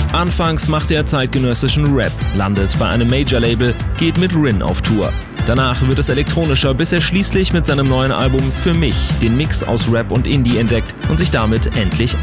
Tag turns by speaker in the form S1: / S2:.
S1: Anfangs macht er zeitgenössischen Rap, landet bei einem Major-Label, geht mit Rin auf Tour. Danach wird es elektronischer, bis er schließlich mit seinem neuen Album Für mich den Mix aus Rap und Indie entdeckt und sich damit endlich